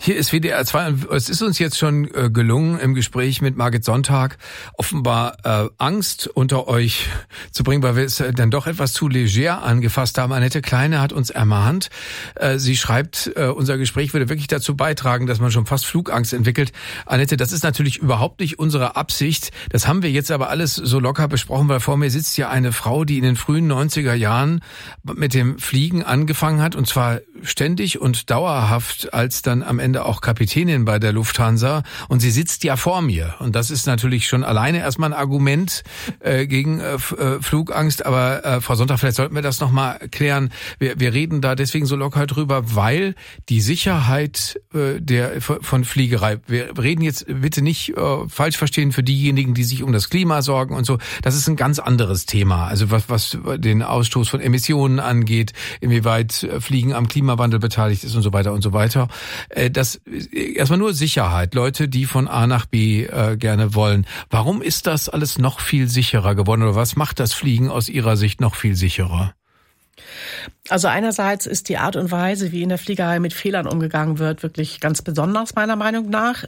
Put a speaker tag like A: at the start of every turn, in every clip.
A: Hier ist WDR 2. Es ist uns jetzt schon gelungen, im Gespräch mit Margit Sonntag offenbar Angst unter euch zu bringen, weil wir es dann doch etwas zu leger angefasst haben. Annette Kleine hat uns ermahnt. Sie schreibt, unser Gespräch würde wirklich dazu beitragen, dass man schon fast Flugangst entwickelt. Annette, das ist natürlich überhaupt nicht unsere Absicht. Das haben wir jetzt aber alles so locker besprochen, weil vor mir sitzt ja eine Frau, die in den frühen 90er Jahren mit dem Fliegen angefangen hat, und zwar ständig und dauerhaft, als dann am Ende auch Kapitänin bei der Lufthansa, und sie sitzt ja vor mir, und das ist natürlich schon alleine erstmal ein Argument gegen Flugangst, aber Frau Sonntag, vielleicht sollten wir das nochmal klären. Wir reden da deswegen so locker drüber, weil die Sicherheit von Fliegerei, wir reden jetzt bitte nicht falsch verstehen für diejenigen, die sich um das Klima sorgen und so, das ist ein ganz anderes Thema, also was den Ausstoß von Emissionen angeht, inwieweit Fliegen am Klimawandel beteiligt ist und so weiter und so weiter. Das erstmal nur Sicherheit, Leute, die von A nach B gerne wollen. Warum ist das alles noch viel sicherer geworden, oder was macht das Fliegen aus Ihrer Sicht noch viel sicherer?
B: Also einerseits ist die Art und Weise, wie in der Fliegerei mit Fehlern umgegangen wird, wirklich ganz besonders meiner Meinung nach.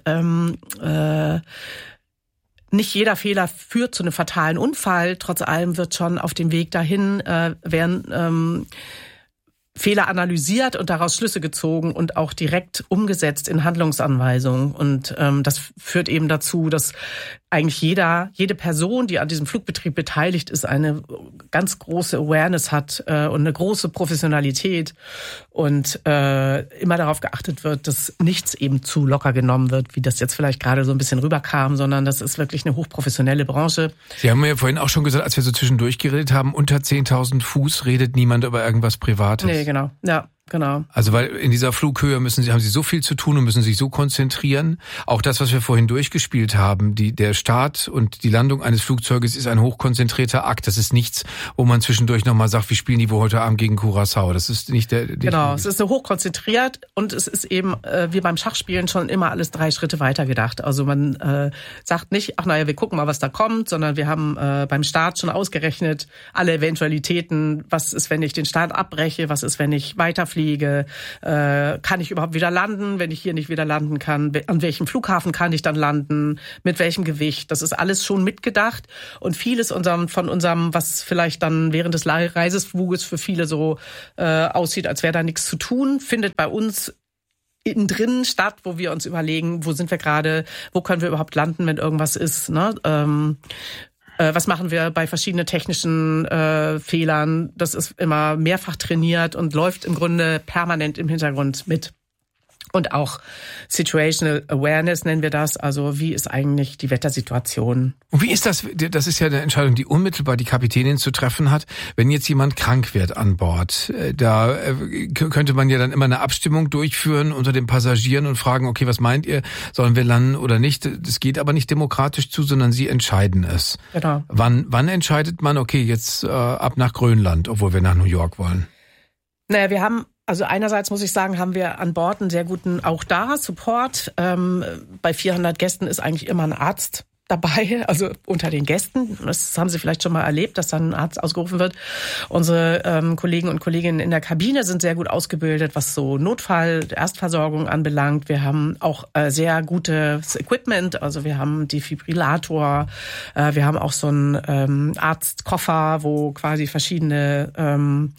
B: Nicht jeder führt zu einem fatalen Unfall. Trotz allem wird schon auf dem Weg dahin werden Fehler analysiert und daraus Schlüsse gezogen und auch direkt umgesetzt in Handlungsanweisungen. Und das führt eben dazu, dass eigentlich jede Person, die an diesem Flugbetrieb beteiligt ist, eine ganz große Awareness hat und eine große Professionalität und immer darauf geachtet wird, dass nichts eben zu locker genommen wird, wie das jetzt vielleicht gerade so ein bisschen rüberkam, sondern das ist wirklich eine hochprofessionelle Branche.
A: Sie haben mir ja vorhin auch schon gesagt, als wir so zwischendurch geredet haben, unter 10.000 Fuß redet niemand über irgendwas Privates.
B: Nee, genau. Ja. Genau.
A: Also weil in dieser Flughöhe haben sie so viel zu tun und müssen sich so konzentrieren. Auch das, was wir vorhin durchgespielt haben, der Start und die Landung eines Flugzeuges ist ein hochkonzentrierter Akt. Das ist nichts, wo man zwischendurch nochmal sagt, wie spielen die wohl heute Abend gegen Curaçao. Das ist nicht
B: Genau, es ist so hochkonzentriert und es ist eben wie beim Schachspielen schon immer alles 3 Schritte weiter gedacht. Also man sagt nicht, wir gucken mal, was da kommt, sondern wir haben beim Start schon ausgerechnet alle Eventualitäten. Was ist, wenn ich den Start abbreche? Was ist, wenn ich weiterfliege? Kann ich überhaupt wieder landen, wenn ich hier nicht wieder landen kann? An welchem Flughafen kann ich dann landen? Mit welchem Gewicht? Das ist alles schon mitgedacht. Und vieles von unserem, was vielleicht dann während des Reisefluges für viele so aussieht, als wäre da nichts zu tun, findet bei uns innen drin statt, wo wir uns überlegen, wo sind wir gerade, wo können wir überhaupt landen, wenn irgendwas ist, ne? Was machen wir bei verschiedenen technischen Fehlern? Das ist immer mehrfach trainiert und läuft im Grunde permanent im Hintergrund mit. Und auch Situational Awareness nennen wir das. Also wie ist eigentlich die Wettersituation?
A: Und wie ist das? Das ist ja eine Entscheidung, die unmittelbar die Kapitänin zu treffen hat. Wenn jetzt jemand krank wird an Bord, da könnte man ja dann immer eine Abstimmung durchführen unter den Passagieren und fragen, okay, was meint ihr? Sollen wir landen oder nicht? Das geht aber nicht demokratisch zu, sondern sie entscheiden es.
B: Genau.
A: Wann entscheidet man, okay, jetzt ab nach Grönland, obwohl wir nach New York wollen?
B: Naja, also einerseits muss ich sagen, haben wir an Bord einen sehr guten, auch da, Support. Bei 400 Gästen ist eigentlich immer ein Arzt dabei, also unter den Gästen. Das haben Sie vielleicht schon mal erlebt, dass dann ein Arzt ausgerufen wird. Unsere Kollegen und Kolleginnen in der Kabine sind sehr gut ausgebildet, was so Erstversorgung anbelangt. Wir haben auch sehr gutes Equipment, also wir haben Defibrillator, wir haben auch so einen Arztkoffer, wo quasi verschiedene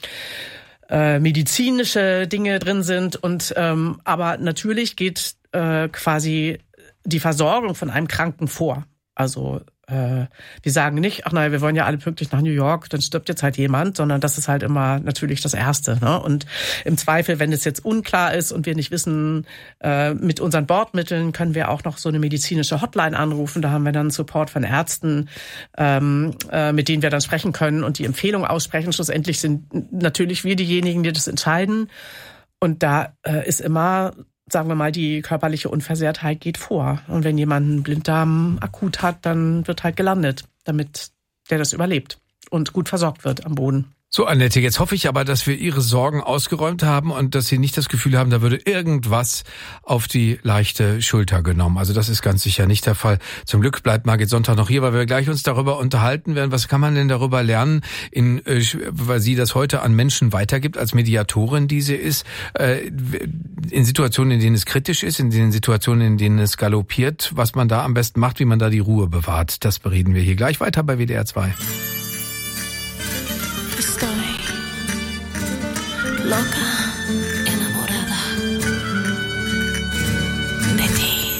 B: medizinische Dinge drin sind und aber natürlich geht quasi die Versorgung von einem Kranken vor. Also wir sagen nicht, wir wollen ja alle pünktlich nach New York, dann stirbt jetzt halt jemand, sondern das ist halt immer natürlich das Erste. Ne? Und im Zweifel, wenn es jetzt unklar ist und wir nicht wissen, mit unseren Bordmitteln können wir auch noch so eine medizinische Hotline anrufen. Da haben wir dann Support von Ärzten, mit denen wir dann sprechen können und die Empfehlung aussprechen. Schlussendlich sind natürlich wir diejenigen, die das entscheiden. Und da ist immer, sagen wir mal, die körperliche Unversehrtheit geht vor. Und wenn jemand einen Blinddarm akut hat, dann wird halt gelandet, damit der das überlebt und gut versorgt wird am Boden.
A: So, Annette, jetzt hoffe ich aber, dass wir Ihre Sorgen ausgeräumt haben und dass Sie nicht das Gefühl haben, da würde irgendwas auf die leichte Schulter genommen. Also das ist ganz sicher nicht der Fall. Zum Glück bleibt Margit Sonntag noch hier, weil wir gleich uns darüber unterhalten werden. Was kann man denn darüber lernen, weil sie das heute an Menschen weitergibt, als Mediatorin, die sie ist, in Situationen, in denen es kritisch ist, in den Situationen, in denen es galoppiert, was man da am besten macht, wie man da die Ruhe bewahrt. Das bereden wir hier gleich weiter bei WDR 2.
C: Estoy loca.